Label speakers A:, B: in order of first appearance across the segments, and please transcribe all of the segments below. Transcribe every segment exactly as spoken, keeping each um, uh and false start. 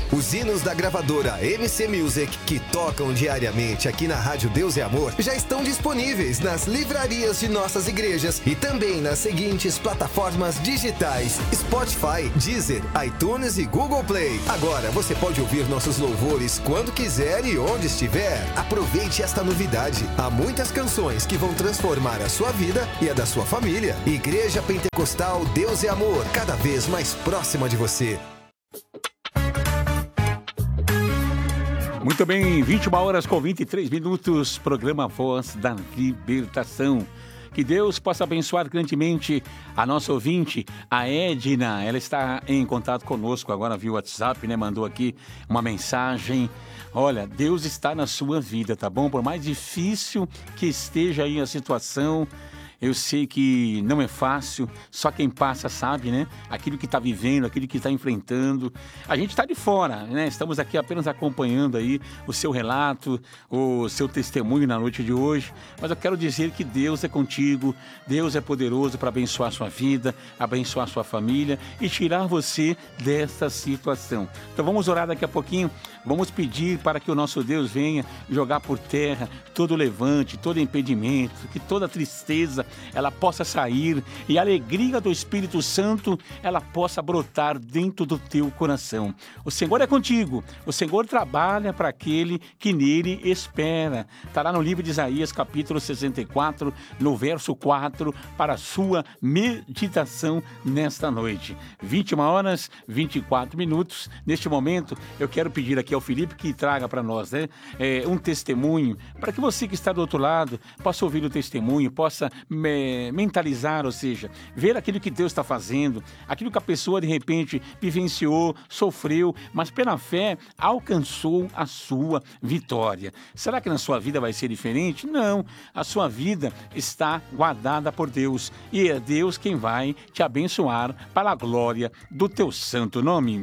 A: Os hinos da gravadora M C Music, que tocam diariamente aqui na Rádio Deus e Amor, já estão disponíveis nas livrarias de nossas igrejas e também nas seguintes plataformas digitais: Spotify, Deezer, iTunes e Google Play. Agora você pode ouvir nossos louvores quando quiser e onde estiver. Aproveite esta novidade. Há muitas canções que vão transformar a sua vida e a da sua família. Igreja Pentecostal Deus e Amor, cada vez mais próxima de você.
B: Muito bem, vinte e uma horas com vinte e três minutos, programa Voz da Libertação. Que Deus possa abençoar grandemente a nossa ouvinte, a Edna. Ela está em contato conosco agora via WhatsApp, né? Mandou aqui uma mensagem. Olha, Deus está na sua vida, tá bom? Por mais difícil que esteja aí a situação, eu sei que não é fácil, só quem passa sabe, né? Aquilo que está vivendo, aquilo que está enfrentando. A gente está de fora, né? Estamos aqui apenas acompanhando aí o seu relato, o seu testemunho na noite de hoje. Mas eu quero dizer que Deus é contigo, Deus é poderoso para abençoar a sua vida, abençoar a sua família e tirar você dessa situação. Então vamos orar daqui a pouquinho, vamos pedir para que o nosso Deus venha jogar por terra todo levante, todo impedimento, que toda tristeza ela possa sair e a alegria do Espírito Santo ela possa brotar dentro do teu coração. O Senhor é contigo, o Senhor trabalha para aquele que nele espera. Está lá no livro de Isaías, capítulo sessenta e quatro, no verso quatro, para a sua meditação nesta noite. vinte e uma horas, vinte e quatro minutos. Neste momento, eu quero pedir aqui ao Felipe que traga para nós, né, é, um testemunho, para que você que está do outro lado possa ouvir o testemunho, possa me, mentalizar, ou seja, ver aquilo que Deus está fazendo, aquilo que a pessoa de repente vivenciou, sofreu, mas pela fé alcançou a sua vitória. Será que na sua vida vai ser diferente? Não, a sua vida está guardada por Deus e é Deus quem vai te abençoar para a glória do teu santo nome.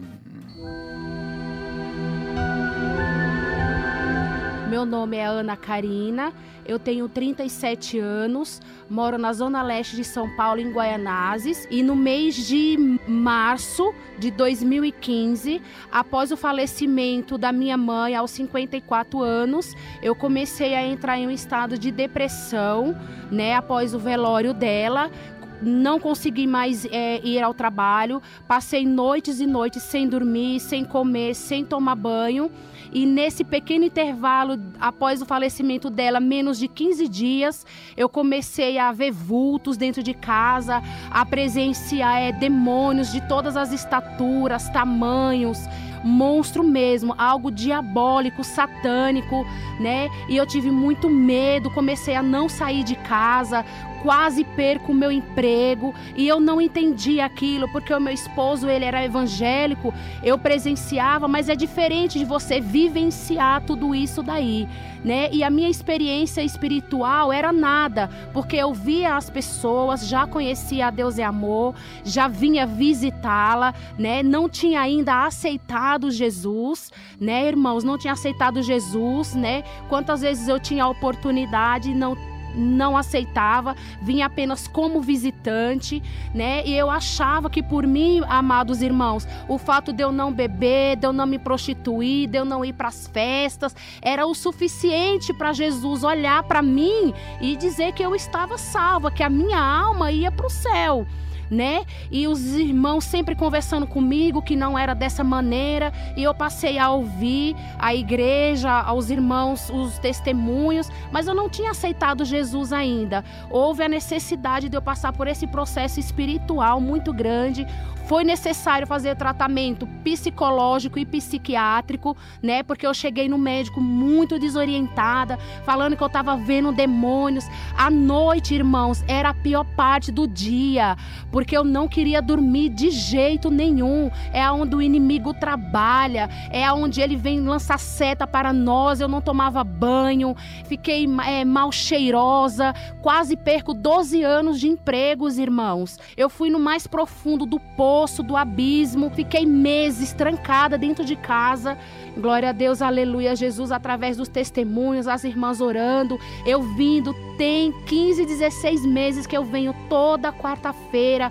C: Meu nome é Ana Karina, eu tenho trinta e sete anos, moro na zona leste de São Paulo, em Guaianazes, e no mês de março de dois mil e quinze, após o falecimento da minha mãe aos cinquenta e quatro anos, eu comecei a entrar em um estado de depressão, né, após o velório dela. Não consegui mais é, ir ao trabalho, passei noites e noites sem dormir, sem comer, sem tomar banho. E nesse pequeno intervalo, após o falecimento dela, menos de quinze dias, eu comecei a ver vultos dentro de casa, a presenciar é, demônios de todas as estaturas, tamanhos, monstro mesmo, algo diabólico, satânico, né? E eu tive muito medo, comecei a não sair de casa, quase perco o meu emprego e eu não entendi aquilo, porque o meu esposo, ele era evangélico, eu presenciava, mas é diferente de você vivenciar tudo isso daí, né? E a minha experiência espiritual era nada, porque eu via as pessoas, já conhecia a Deus é Amor, já vinha visitá-la, né? Não tinha ainda aceitado Jesus, né, irmãos? Não tinha aceitado Jesus, né? Quantas vezes eu tinha a oportunidade e não não aceitava, vinha apenas como visitante, né? E eu achava que por mim, amados irmãos, o fato de eu não beber, de eu não me prostituir, de eu não ir para as festas, era o suficiente para Jesus olhar para mim e dizer que eu estava salva, que a minha alma ia para o céu, né? E os irmãos sempre conversando comigo que não era dessa maneira, e eu passei a ouvir a igreja, aos irmãos, os testemunhos, mas eu não tinha aceitado Jesus ainda. Houve a necessidade de eu passar por esse processo espiritual muito grande. Foi necessário fazer tratamento psicológico e psiquiátrico, né? Porque eu cheguei no médico muito desorientada, falando que eu estava vendo demônios. À noite, irmãos, era a pior parte do dia, porque eu não queria dormir de jeito nenhum. É onde o inimigo trabalha, é onde ele vem lançar seta para nós. Eu não tomava banho, fiquei é, mal cheirosa, quase perco doze anos de empregos, irmãos. Eu fui no mais profundo do poço, do abismo, fiquei meses trancada dentro de casa. Glória a Deus, aleluia, Jesus, através dos testemunhos, as irmãs orando, eu vindo, tem quinze, dezesseis meses que eu venho toda quarta-feira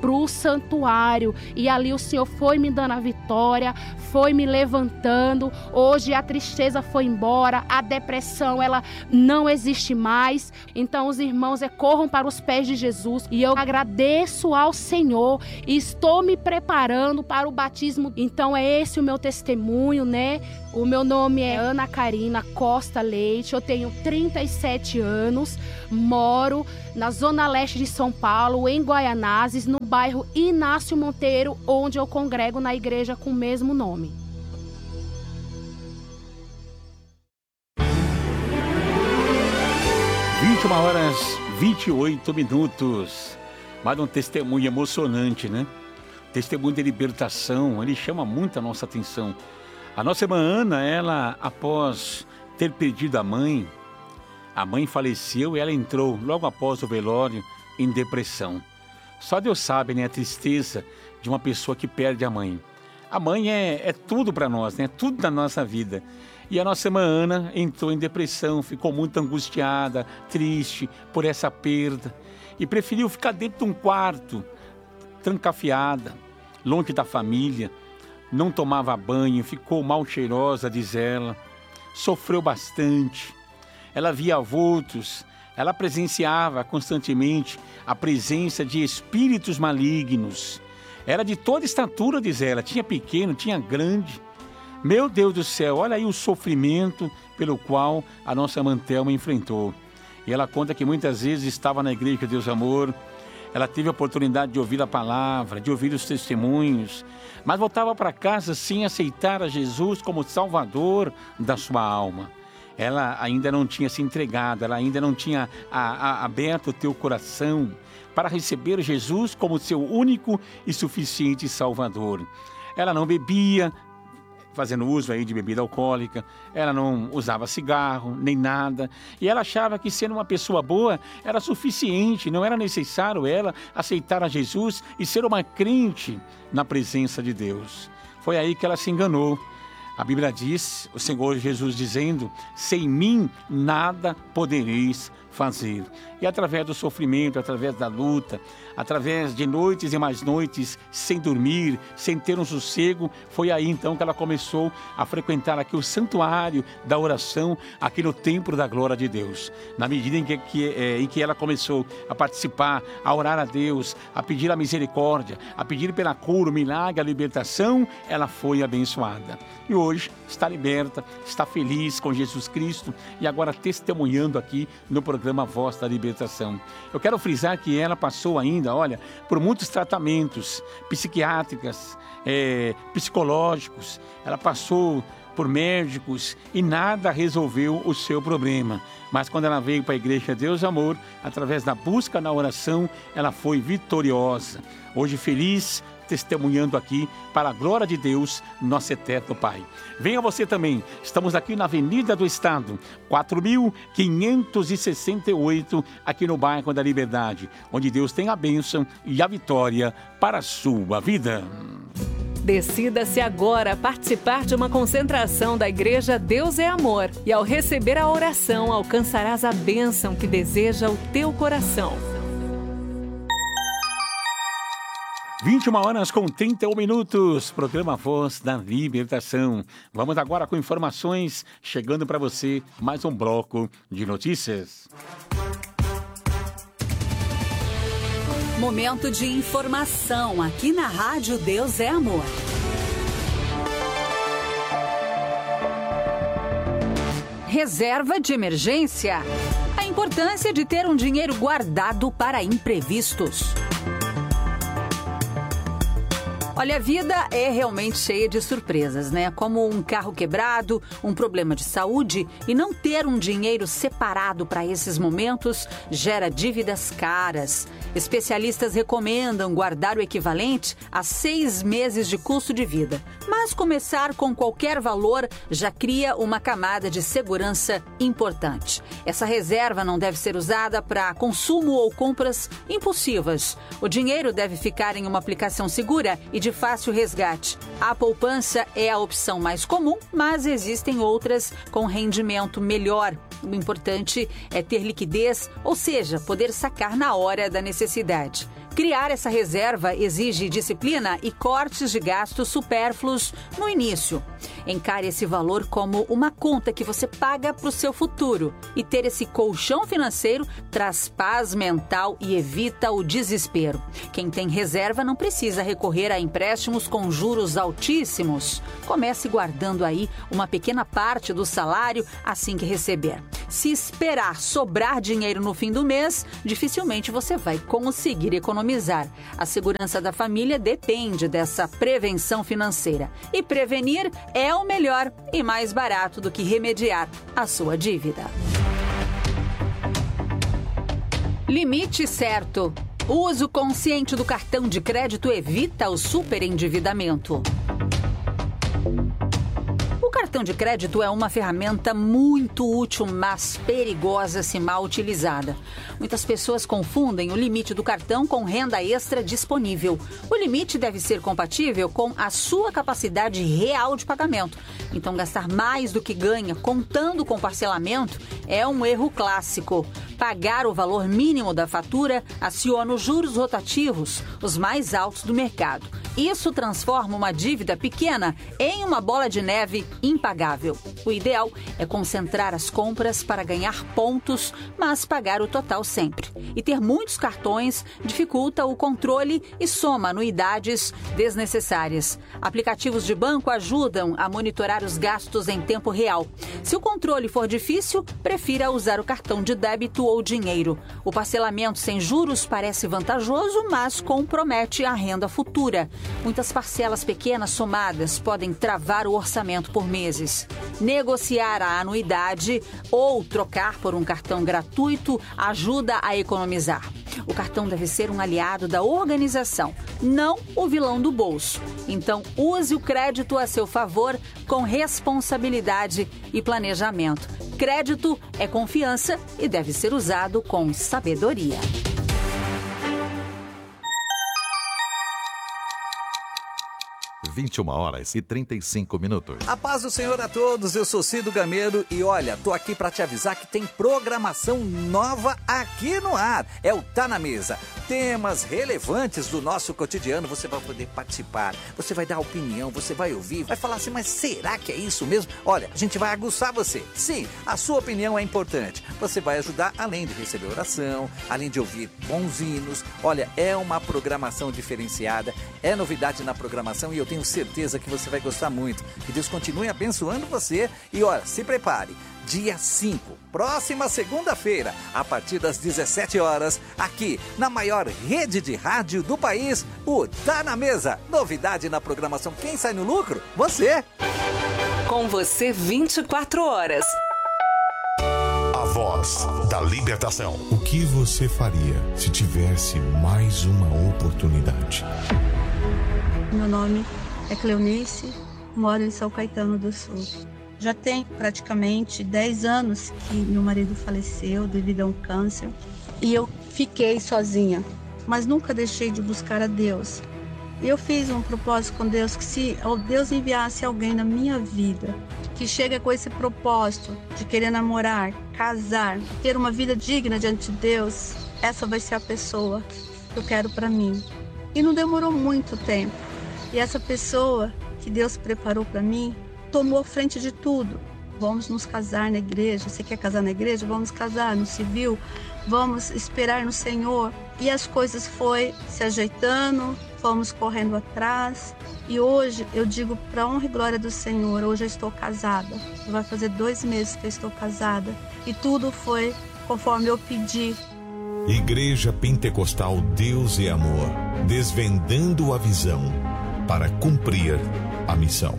C: pro santuário. E ali o Senhor foi me dando a vitória, foi me levantando. Hoje a tristeza foi embora, a depressão ela não existe mais. Então os irmãos é, corram para os pés de Jesus. E eu agradeço ao Senhor e estou me preparando para o batismo. Então é esse o meu testemunho, né? O meu nome é Ana Karina Costa Leite, eu tenho trinta e sete anos, moro na zona leste de São Paulo, em Guaianazes, no bairro Inácio Monteiro, onde eu congrego na igreja com o mesmo nome.
B: vinte e uma horas e vinte e oito minutos. Mais um testemunho emocionante, né? Testemunho de libertação, ele chama muito a nossa atenção. A nossa irmã Ana, ela, após ter perdido a mãe, a mãe faleceu e ela entrou, logo após o velório, em depressão. Só Deus sabe, né, a tristeza de uma pessoa que perde a mãe. A mãe é, é tudo para nós, né? Tudo na nossa vida. E a nossa irmã Ana entrou em depressão, ficou muito angustiada, triste por essa perda. E preferiu ficar dentro de um quarto, trancafiada, longe da família. Não tomava banho, ficou mal cheirosa, diz ela. Sofreu bastante. Ela via vultos, ela presenciava constantemente a presença de espíritos malignos. Era de toda estatura, diz ela, tinha pequeno, tinha grande. Meu Deus do céu, olha aí o sofrimento pelo qual a nossa irmã Thelma enfrentou. E ela conta que muitas vezes estava na igreja Deus Amor, ela teve a oportunidade de ouvir a palavra, de ouvir os testemunhos, mas voltava para casa sem aceitar a Jesus como Salvador da sua alma. Ela ainda não tinha se entregado, ela ainda não tinha a, a, aberto o teu coração para receber Jesus como seu único e suficiente Salvador. Ela não bebia, fazendo uso aí de bebida alcoólica, ela não usava cigarro, nem nada, e ela achava que sendo uma pessoa boa era suficiente, não era necessário ela aceitar a Jesus e ser uma crente na presença de Deus. Foi aí que ela se enganou. A Bíblia diz, o Senhor Jesus dizendo, sem mim nada podereis fazer. E através do sofrimento, através da luta, através de noites e mais noites sem dormir, sem ter um sossego, foi aí então que ela começou a frequentar aqui o santuário da oração, aqui no templo da glória de Deus. Na medida em que, que, é, em que ela começou a participar, a orar a Deus, a pedir a misericórdia, a pedir pela cura, o milagre, a libertação, ela foi abençoada. E hoje está liberta, está feliz com Jesus Cristo e agora testemunhando aqui no programa Voz da Libertação. Eu quero frisar que ela passou ainda, olha, por muitos tratamentos psiquiátricos, é, psicológicos, ela passou por médicos e nada resolveu o seu problema. Mas quando ela veio para a Igreja Deus Amor, através da busca na oração, ela foi vitoriosa. Hoje feliz, testemunhando aqui para a glória de Deus, nosso eterno Pai. Venha você também, estamos aqui na Avenida do Estado, quatro mil quinhentos e sessenta e oito, aqui no bairro da Liberdade, onde Deus tem a bênção e a vitória para a sua vida.
D: Decida-se agora participar de uma concentração da Igreja Deus é Amor e ao receber a oração alcançarás a bênção que deseja o teu coração.
B: vinte e uma horas com trinta e um minutos, programa Voz da Libertação. Vamos agora com informações, chegando para você mais um bloco de notícias.
D: Momento de informação aqui na Rádio Deus é Amor. Reserva de emergência. A importância de ter um dinheiro guardado para imprevistos. Olha, a vida é realmente cheia de surpresas, né? Como um carro quebrado, um problema de saúde e não ter um dinheiro separado para esses momentos gera dívidas caras. Especialistas recomendam guardar o equivalente a seis meses de custo de vida. Mas começar com qualquer valor já cria uma camada de segurança importante. Essa reserva não deve ser usada para consumo ou compras impulsivas. O dinheiro deve ficar em uma aplicação segura e de fácil resgate. A poupança é a opção mais comum, mas existem outras com rendimento melhor. O importante é ter liquidez, ou seja, poder sacar na hora da necessidade. Criar essa reserva exige disciplina e cortes de gastos supérfluos no início. Encare esse valor como uma conta que você paga para o seu futuro. E ter esse colchão financeiro traz paz mental e evita o desespero. Quem tem reserva não precisa recorrer a empréstimos com juros altíssimos. Comece guardando aí uma pequena parte do salário assim que receber. Se esperar sobrar dinheiro no fim do mês, dificilmente você vai conseguir economizar. A segurança da família depende dessa prevenção financeira. E prevenir é o melhor e mais barato do que remediar a sua dívida. Limite certo. O uso consciente do cartão de crédito evita o superendividamento. O cartão de crédito é uma ferramenta muito útil, mas perigosa se mal utilizada. Muitas pessoas confundem o limite do cartão com renda extra disponível. O limite deve ser compatível com a sua capacidade real de pagamento. Então, gastar mais do que ganha contando com parcelamento é um erro clássico. Pagar o valor mínimo da fatura aciona os juros rotativos, os mais altos do mercado. Isso transforma uma dívida pequena em uma bola de neve impagável. O ideal é concentrar as compras para ganhar pontos, mas pagar o total sempre. E ter muitos cartões dificulta o controle e soma anuidades desnecessárias. Aplicativos de banco ajudam a monitorar os gastos em tempo real. Se o controle for difícil, prefira usar o cartão de débito ou dinheiro. O parcelamento sem juros parece vantajoso, mas compromete a renda futura. Muitas parcelas pequenas somadas podem travar o orçamento por meses. Negociar a anuidade ou trocar por um cartão gratuito ajuda a economizar. O cartão deve ser um aliado da organização, não o vilão do bolso. Então, use o crédito a seu favor com responsabilidade e planejamento. Crédito é confiança e deve ser usado com sabedoria.
E: vinte e uma horas e trinta e cinco minutos.
F: A paz do Senhor a todos, eu sou Cido Gameiro e olha, tô aqui para te avisar que tem programação nova aqui no ar. É o Tá na Mesa. Temas relevantes do nosso cotidiano, você vai poder participar, você vai dar opinião, você vai ouvir, vai falar assim, mas será que é isso mesmo? Olha, a gente vai aguçar você. Sim, a sua opinião é importante. Você vai ajudar além de receber oração, além de ouvir bons hinos. Olha, é uma programação diferenciada, é novidade na programação e eu tenho certeza que você vai gostar muito. Que Deus continue abençoando você e olha, se prepare. Dia cinco, próxima segunda-feira, a partir das dezessete horas, aqui na maior rede de rádio do país, o Tá na Mesa. Novidade na programação. Quem sai no lucro? Você!
G: Com você vinte e quatro horas.
H: A voz da libertação.
I: O que você faria se tivesse mais uma oportunidade?
J: Meu nome é Cleonice, moro em São Caetano do Sul. Já tem praticamente dez anos que meu marido faleceu devido a um câncer e eu fiquei sozinha, mas nunca deixei de buscar a Deus. Eu fiz um propósito com Deus que se Deus enviasse alguém na minha vida que chega com esse propósito de querer namorar, casar, ter uma vida digna diante de Deus, essa vai ser a pessoa que eu quero para mim. E não demorou muito tempo. E essa pessoa que Deus preparou para mim tomou a frente de tudo. Vamos nos casar na igreja. Você quer casar na igreja? Vamos casar no civil. Vamos esperar no Senhor. E as coisas foi se ajeitando, fomos correndo atrás. E hoje eu digo para honra e glória do Senhor, hoje eu estou casada. Vai fazer dois meses que eu estou casada. E tudo foi conforme eu pedi.
I: Igreja Pentecostal Deus e Amor, desvendando a visão para cumprir a missão.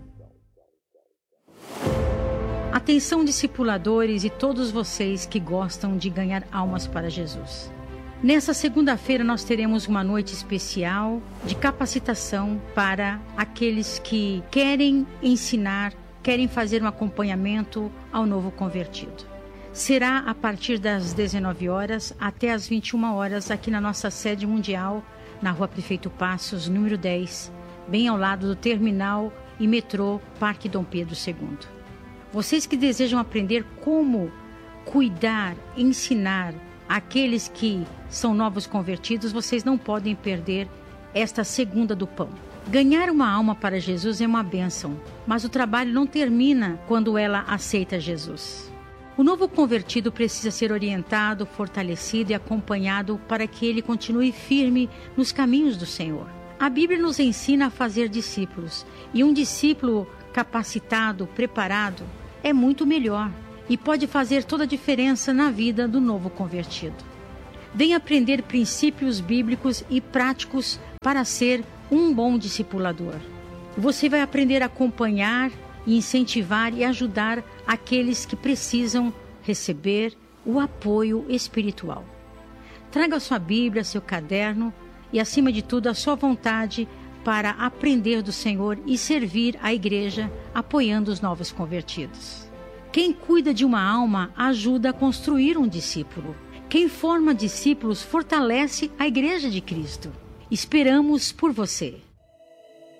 K: Atenção, discipuladores e todos vocês que gostam de ganhar almas para Jesus. Nessa segunda-feira nós teremos uma noite especial de capacitação para aqueles que querem ensinar, querem fazer um acompanhamento ao novo convertido. Será a partir das dezenove horas até as vinte e uma horas aqui na nossa sede mundial, na Rua Prefeito Passos, número dez, bem ao lado do terminal e metrô Parque Dom Pedro segundo. Vocês que desejam aprender como cuidar, ensinar aqueles que são novos convertidos, vocês não podem perder esta segunda do pão. Ganhar uma alma para Jesus é uma bênção, mas o trabalho não termina quando ela aceita Jesus. O novo convertido precisa ser orientado, fortalecido e acompanhado para que ele continue firme nos caminhos do Senhor. A Bíblia nos ensina a fazer discípulos, e um discípulo capacitado, preparado, é muito melhor e pode fazer toda a diferença na vida do novo convertido. Venha aprender princípios bíblicos e práticos para ser um bom discipulador. Você vai aprender a acompanhar e incentivar e ajudar aqueles que precisam receber o apoio espiritual. Traga sua Bíblia, seu caderno e, acima de tudo, a sua vontade para aprender do Senhor e servir a igreja apoiando os novos convertidos. Quem cuida de uma alma ajuda a construir um discípulo. Quem forma discípulos fortalece a igreja de Cristo. Esperamos por você.